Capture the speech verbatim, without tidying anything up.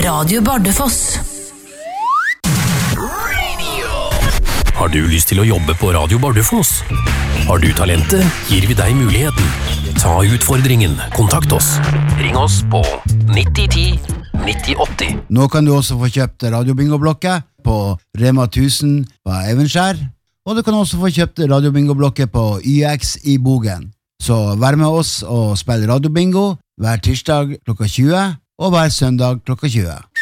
Radio Bardufoss. Har du lyst til å jobbe på Radio Bardufoss? Har du talentet, gir vi deg muligheten. Ta utfordringen, kontakt oss. Ring oss på nitti ti nitti åtti. Nå kan du også få kjøpt radiobingo-blokket på Rema tusen på Evenskjær, og du kan også få kjøpt radiobingo-blokket på Y X i Bogen. Så vær med oss og spill radiobingo hver tirsdag klokka tjue og hver søndag klokka tjue.